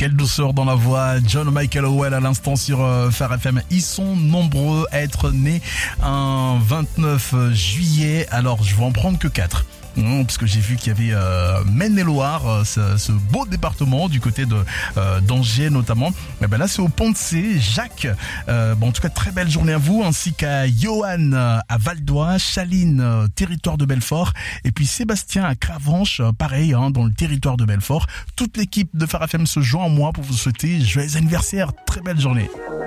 quelle douceur dans la voix. John Michael Howell à l'instant sur Phare FM. Ils sont nombreux à être nés un 29 juillet. Alors, je vais en prendre que 4. Parce que j'ai vu qu'il y avait Maine-et-Loire, ce beau département du côté de d'Angers notamment. Et ben là c'est au Pont-de-Cé, Jacques. En tout cas très belle journée à vous, ainsi qu'à Johan à Val-d'Oie, Chaline territoire de Belfort, et puis Sébastien à Cravanche, pareil dans le territoire de Belfort. Toute l'équipe de Phare FM se joint en moi pour vous souhaiter joyeux anniversaire, très belle journée.